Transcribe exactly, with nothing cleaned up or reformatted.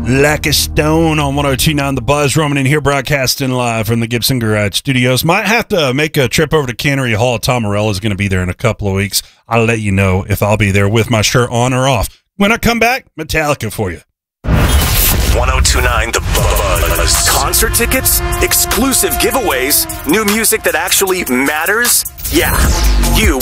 Like a Stone on one oh two point nine The Buzz. Roman in here broadcasting live from the Gibson Garage Studios. Might have to make a trip over to Cannery Hall. Tom Morello is going to be there in a couple of weeks. I'll let you know if I'll be there with my shirt on or off. When I come back, Metallica for you. one oh two point nine The Buzz. Concert tickets, exclusive giveaways, new music that actually matters. Yeah, you